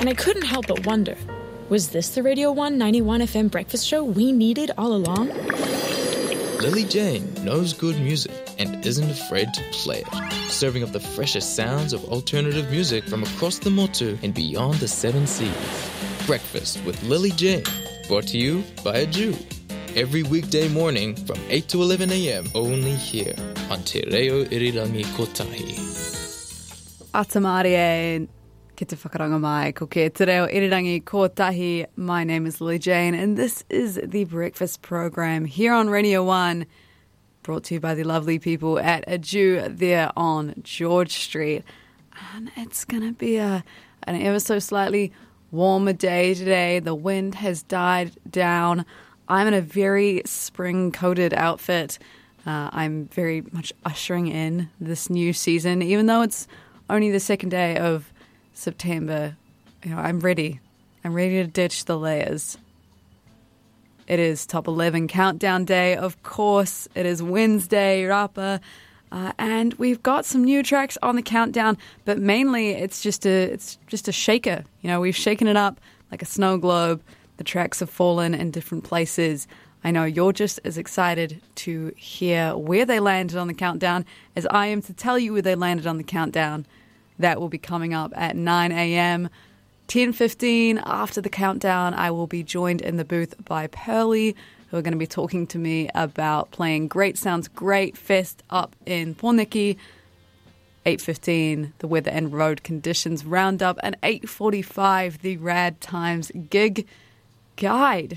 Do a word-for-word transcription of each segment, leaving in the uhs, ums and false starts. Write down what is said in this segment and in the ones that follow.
And I couldn't help but wonder, was this the Radio one ninety-one F M breakfast show we needed all along? Lily Jane knows good music and isn't afraid to play it, serving up the freshest sounds of alternative music from across the Motu and beyond the seven seas. Breakfast with Lily Jane, brought to you by a Jew. Every weekday morning from eight to eleven a.m. only here on Te Reo Irirangi Kotahi. Atamarie, ki te whakaranga mai, ko ke Te Reo Irirangi Kotahi. My name is Lily Jane, and this is the breakfast program here on Radio one, brought to you by the lovely people at A Jew there on George Street. And it's going to be a an ever so slightly warmer day today. The wind has died down. I'm in a very spring-coated outfit. Uh, I'm very much ushering in this new season, even though it's only the second day of September. You know, I'm ready. I'm ready to ditch the layers. It is Top eleven Countdown Day, of course. It is Wednesday, Rapa, uh, and we've got some new tracks on the countdown. But mainly, it's just a it's just a shaker. You know, we've shaken it up like a snow globe. The tracks have fallen in different places. I know you're just as excited to hear where they landed on the countdown as I am to tell you where they landed on the countdown. That will be coming up at nine a.m. ten fifteen after the countdown, I will be joined in the booth by Pearly, who are going to be talking to me about playing Great Sounds Great Fest up in Poneke. eight fifteen, the weather and road conditions roundup, and eight forty-five, the Rad Times gig guide.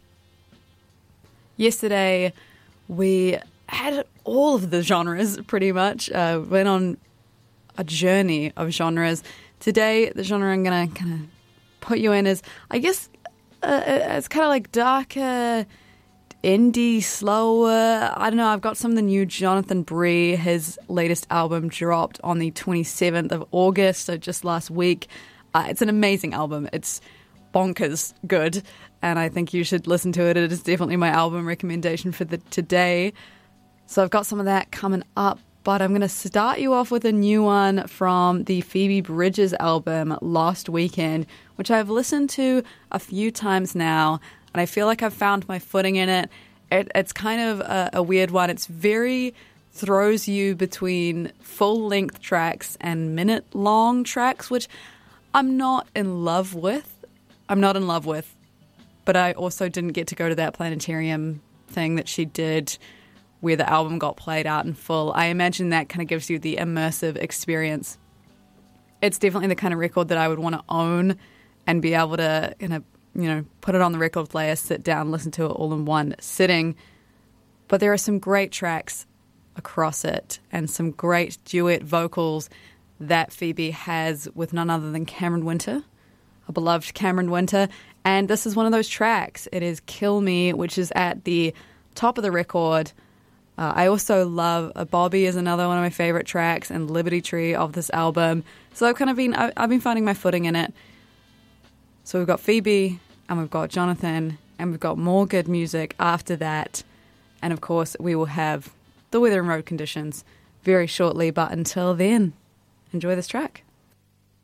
Yesterday, we had all of the genres pretty much. Uh, went on a journey of genres. Today, the genre I'm going to kind of put you in is, I guess, uh, it's kind of like darker, indie, slower. I don't know. I've got some of the new Jonathan Bree. His latest album dropped on the twenty-seventh of August, so just last week. Uh, it's an amazing album. It's bonkers good, and I think you should listen to it. It is definitely my album recommendation for the today. So I've got some of that coming up, but I'm going to start you off with a new one from the Phoebe Bridgers album, Last Weekend, which I've listened to a few times now, and I feel like I've found my footing in it. it it's kind of a, a weird one. It's very throws you between full-length tracks and minute-long tracks, which I'm not in love with. I'm not in love with, but I also didn't get to go to that planetarium thing that she did where the album got played out in full. I imagine that kind of gives you the immersive experience. It's definitely the kind of record that I would want to own and be able to, you know, you know, put it on the record player, sit down, listen to it all in one sitting. But there are some great tracks across it and some great duet vocals that Phoebe has with none other than Cameron Winter, a beloved Cameron Winter, and this is one of those tracks. It is Kill Me, which is at the top of the record. Uh, I also love uh, Bobby is another one of my favorite tracks, and Liberty Tree of this album. So I've kind of been I, I've been finding my footing in it. So we've got Phoebe, and we've got Jonathan, and we've got more good music after that, and of course we will have the weather and road conditions very shortly. But until then, enjoy this track.